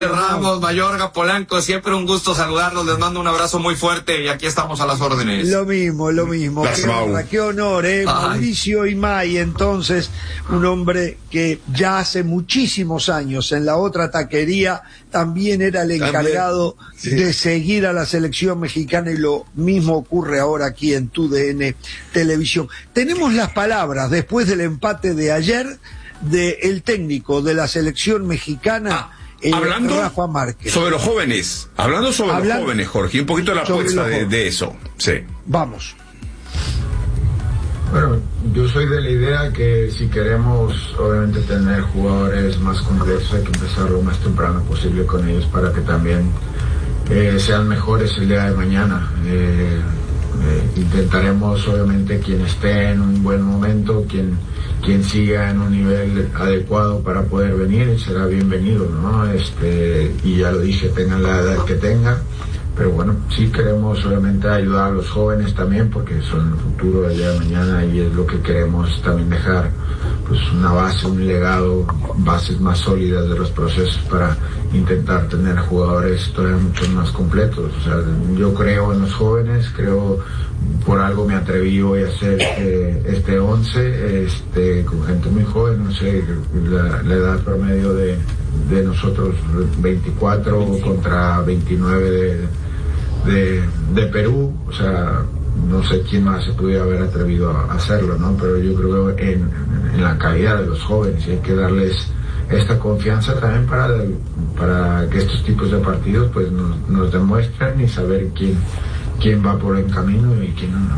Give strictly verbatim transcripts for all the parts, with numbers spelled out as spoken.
Ramos, Mayorga, Polanco, siempre un gusto saludarlos, les mando un abrazo muy fuerte y aquí estamos a las órdenes. Lo mismo, lo mismo, qué honra, qué honor, ¿eh? Mauricio Imay, entonces, un hombre que ya hace muchísimos años en la otra taquería también era el encargado sí. de seguir a la selección mexicana, y lo mismo ocurre ahora aquí en T U D N Televisión. Tenemos las palabras, después del empate de ayer, del técnico de la selección mexicana, ah. Eh, hablando Rafa Márquez. Sobre los jóvenes, hablando sobre Hablan, los jóvenes, Jorge, un poquito de la apuesta de, de eso. Sí. Vamos. Bueno, yo soy de la idea que si queremos obviamente tener jugadores más completos, hay que empezar lo más temprano posible con ellos para que también eh, sean mejores el día de mañana. Eh, eh, intentaremos obviamente quien esté en un buen momento, quien quien siga en un nivel adecuado para poder venir, será bienvenido, ¿no? Este, y ya lo dije, tengan la edad que tengan, pero bueno, sí queremos obviamente ayudar a los jóvenes también, porque son el futuro del día de mañana y es lo que queremos también dejar, pues una base, un legado, bases más sólidas de los procesos para intentar tener jugadores todavía mucho más completos. O sea, yo creo en los jóvenes, creo, por algo me atreví hoy a hacer este, este once, este, con gente muy joven, no sé, la, la edad promedio de, de nosotros veinticuatro contra veintinueve de, de, de Perú, o sea, no sé quién más se pudiera haber atrevido a hacerlo, ¿no? Pero yo creo en, en la calidad de los jóvenes y hay que darles esta confianza también para, para que estos tipos de partidos pues nos, nos demuestren y saber quién quién va por el camino y quién no.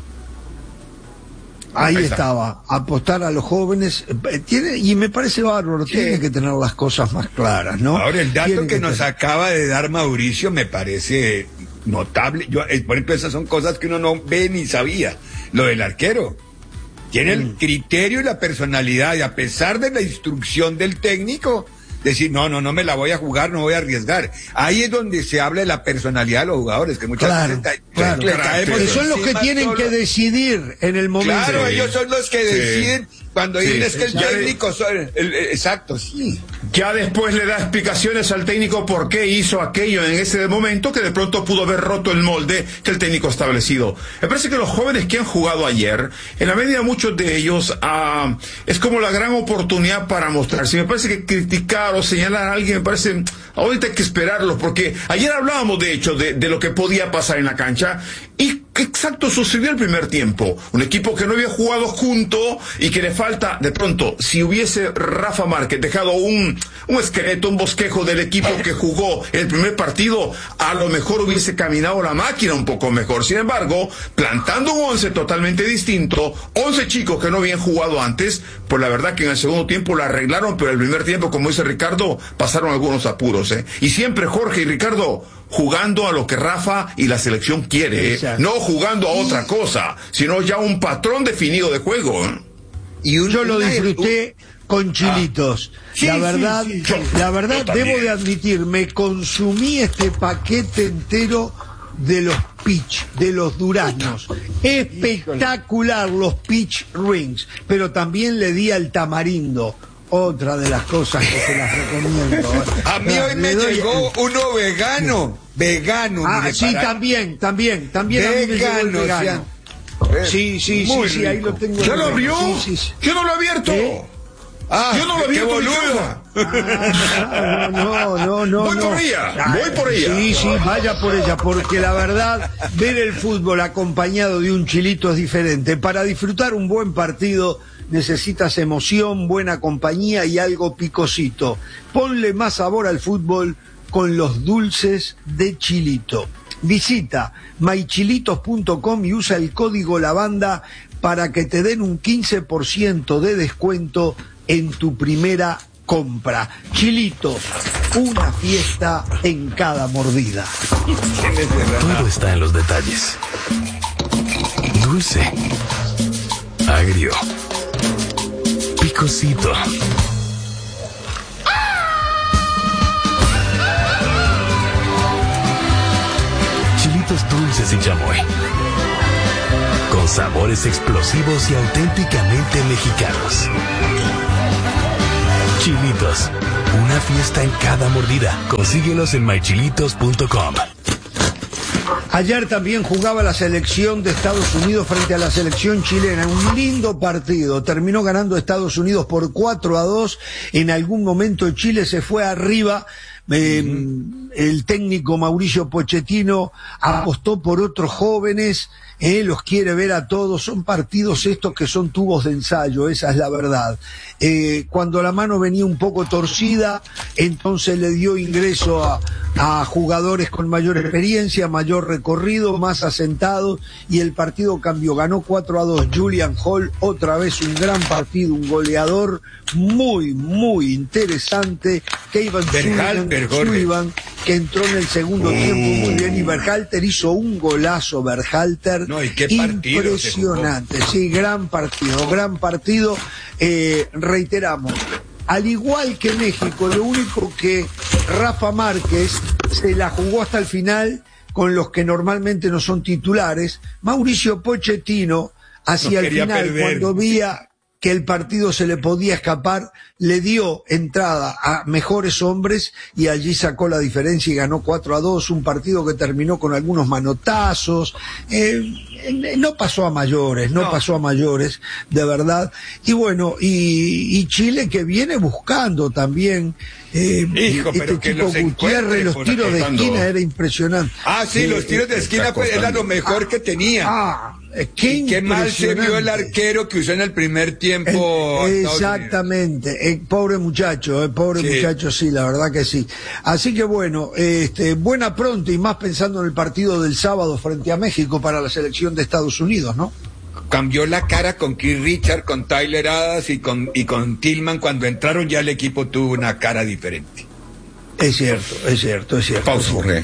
Ahí, Ahí estaba, apostar a los jóvenes, tiene, y me parece bárbaro, sí. Tiene que tener las cosas más claras, ¿no? Ahora, el dato Tiene que, que nos tener... acaba de dar Mauricio me parece notable. Yo, por ejemplo, esas son cosas que uno no ve ni sabía. Lo del arquero. Tiene mm. el criterio y la personalidad, y a pesar de la instrucción del técnico, decir, no, no, no me la voy a jugar, no voy a arriesgar. Ahí es donde se habla de la personalidad de los jugadores, que muchas claro, veces claro, le claro, porque son los que tienen solo. que decidir en el momento. Claro, sí. ellos son los que deciden sí. cuando dicen sí. es que el ya técnico... Son, el, el, exacto, sí. Ya después le da explicaciones al técnico por qué hizo aquello en ese momento, que de pronto pudo haber roto el molde que el técnico ha establecido. Me parece que los jóvenes que han jugado ayer, en la medida muchos de ellos, uh, es como la gran oportunidad para mostrarse. Me parece que criticar o señalar a alguien, me parece, ahorita hay que esperarlo, porque ayer hablábamos de hecho de, de lo que podía pasar en la cancha, y exacto sucedió el primer tiempo. Un equipo que no había jugado junto y que le falta, de pronto, si hubiese Rafa Márquez dejado un, un esqueleto, un bosquejo del equipo que jugó el primer partido, a lo mejor hubiese caminado la máquina un poco mejor. Sin embargo, plantando un once totalmente distinto, once chicos que no habían jugado antes, pues la verdad que en el segundo tiempo la arreglaron, pero el primer tiempo, como dice Ricardo, pasaron algunos apuros, ¿eh? Y siempre Jorge y Ricardo jugando a lo que Rafa y la selección quiere, ¿eh? No jugando a otra cosa, sino ya un patrón definido de juego, ¿eh? Y un, yo lo disfruté un... con chilitos. Ah, sí, la verdad, sí, sí. Yo, la verdad debo de admitir, me consumí este paquete entero de los pitch, de los duraznos. Espectacular los pitch rings, pero también le di al tamarindo. Otra de las cosas que se las recomiendo. A mí hoy me doy... llegó uno vegano. Vegano. Ah, mire, sí, para... también, también, también vegano, a mí me llegó el vegano. O sea, sí, sí, sí, sí, ahí lo tengo. ¿Ya lo abrió? Sí, sí, sí. Yo no lo he abierto. ¿Eh? Ah, yo no lo he abierto, boludo. Ah, no, no, no. Voy no. por ella, voy por ella. Sí, sí, vaya por ella, porque la verdad, ver el fútbol acompañado de un chilito es diferente. Para disfrutar un buen partido necesitas emoción, buena compañía y algo picosito. Ponle más sabor al fútbol con los dulces de Chilito. Visita my chilitos punto com y usa el código Lavanda para que te den un quince por ciento de descuento en tu primera compra. Chilitos, una fiesta en cada mordida. Todo está en los detalles. Dulce, agrio, picosito. Chilitos dulces y chamoy. Con sabores explosivos y auténticamente mexicanos. Chilitos. Una fiesta en cada mordida. Consíguelos en my chilitos punto com. Ayer también jugaba la selección de Estados Unidos frente a la selección chilena. Un lindo partido. Terminó ganando Estados Unidos por cuatro a dos. En algún momento Chile se fue arriba. Eh, uh-huh. El técnico Mauricio Pochettino apostó por otros jóvenes, eh, los quiere ver a todos. Son partidos estos que son tubos de ensayo, esa es la verdad. Eh, cuando la mano venía un poco torcida, entonces le dio ingreso a, a jugadores con mayor experiencia, mayor recorrido, más asentados, y el partido cambió. Ganó cuatro a dos Julian Hall, otra vez un gran partido, un goleador muy, muy interesante. Kevin Sullivan, que entró en el segundo uh. tiempo muy bien, y Berhalter hizo un golazo, Berhalter, no, ¿y qué impresionante, sí, gran partido, gran partido, eh, reiteramos, al igual que México, lo único que Rafa Márquez se la jugó hasta el final con los que normalmente no son titulares. Mauricio Pochettino hacia no el final, perder. Cuando veía que el partido se le podía escapar, le dio entrada a mejores hombres y allí sacó la diferencia y ganó cuatro a dos, un partido que terminó con algunos manotazos, eh, no pasó a mayores, no, no pasó a mayores, de verdad. Y bueno, y, y Chile que viene buscando también, eh, Hijo, este pero que tipo los Gutiérrez, los tiros de esquina era impresionante. Ah, sí, eh, los tiros de esquina pues, era lo mejor ah, que tenía. Ah, Qué, qué mal se vio el arquero que usó en el primer tiempo. El, exactamente, el pobre muchacho, el pobre sí. muchacho, sí, la verdad que sí. Así que bueno, este, buena pronto y más pensando en el partido del sábado frente a México para la selección de Estados Unidos, ¿no? Cambió la cara con Keith Richards, con Tyler Adams y con, y con Tillman. Cuando entraron ya el equipo tuvo una cara diferente. Es cierto, es cierto, es cierto. Pausa, Jorge.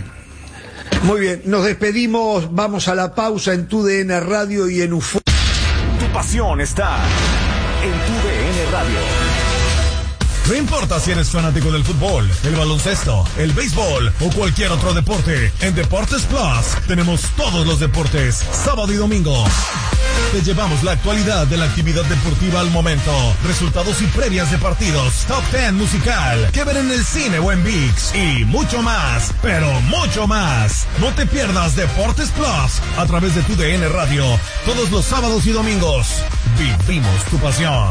Muy bien, nos despedimos, vamos a la pausa en Tu D N Radio y en U F O. Tu pasión está en Tu D N Radio. No importa si eres fanático del fútbol, el baloncesto, el béisbol o cualquier otro deporte, en Deportes Plus tenemos todos los deportes, sábado y domingo. Te llevamos la actualidad de la actividad deportiva al momento, resultados y previas de partidos, top diez musical, que ver en el cine o en ViX y mucho más, pero mucho más. No te pierdas Deportes Plus a través de Tu D N Radio, todos los sábados y domingos. Vivimos tu pasión.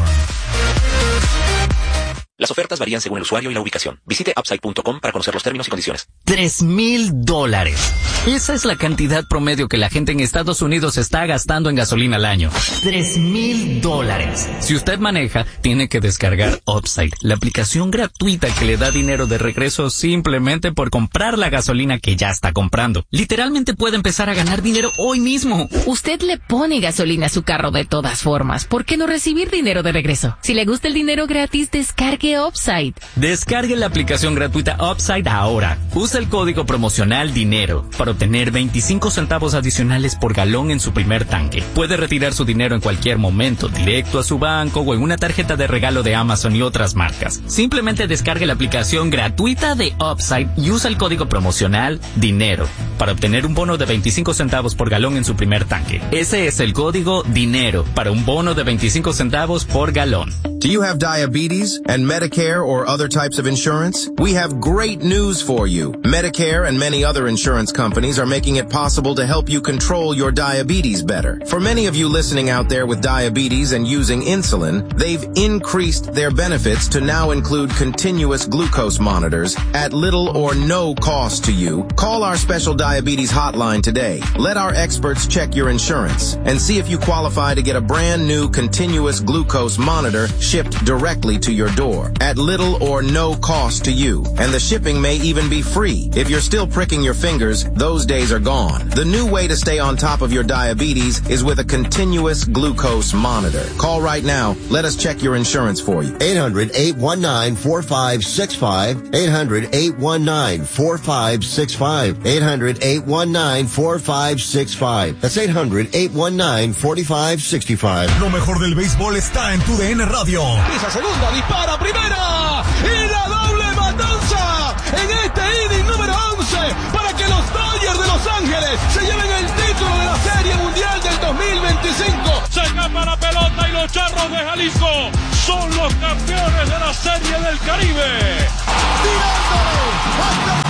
Las ofertas varían según el usuario y la ubicación. Visite upside punto com para conocer los términos y condiciones. Tres mil dólares. Esa es la cantidad promedio que la gente en Estados Unidos está gastando en gasolina al año. Tres mil dólares. Si usted maneja, tiene que descargar Upside, la aplicación gratuita que le da dinero de regreso simplemente por comprar la gasolina que ya está comprando. Literalmente puede empezar a ganar dinero hoy mismo. Usted le pone gasolina a su carro de todas formas. ¿Por qué no recibir dinero de regreso? Si le gusta el dinero gratis, descargue Upside. Descargue la aplicación gratuita Upside ahora. Usa el código promocional DINERO para obtener veinticinco centavos adicionales por galón en su primer tanque. Puede retirar su dinero en cualquier momento, directo a su banco o en una tarjeta de regalo de Amazon y otras marcas. Simplemente descargue la aplicación gratuita de Upside y usa el código promocional DINERO para obtener un bono de veinticinco centavos por galón en su primer tanque. Ese es el código DINERO para un bono de veinticinco centavos por galón. Do you have diabetes and Medicare or other types of insurance? We have great news for you. Medicare and many other insurance companies are making it possible to help you control your diabetes better. For many of you listening out there with diabetes and using insulin, they've increased their benefits to now include continuous glucose monitors at little or no cost to you. Call our special diabetes hotline today. Let our experts check your insurance and see if you qualify to get a brand new continuous glucose monitor shipped directly to your door at little or no cost to you. And the shipping may even be free. If you're still pricking your fingers, those days are gone. The new way to stay on top of your diabetes is with a continuous glucose monitor. Call right now. Let us check your insurance for you. eight hundred, eight one nine, four five six five. eight hundred, eight one nine, four five six five. eight hundred, eight one nine, four five six five. That's eight hundred, eight one nine, four five six five. Lo mejor del béisbol está en Tu D N Radio. Pisa segunda, dispara primera y la doble matanza en este inning número once para que los Dodgers de Los Ángeles se lleven el título de la Serie Mundial del dos mil veinticinco. Se escapa la pelota y lo los Charros de Jalisco son los campeones de la Serie del Caribe. Tirándole hasta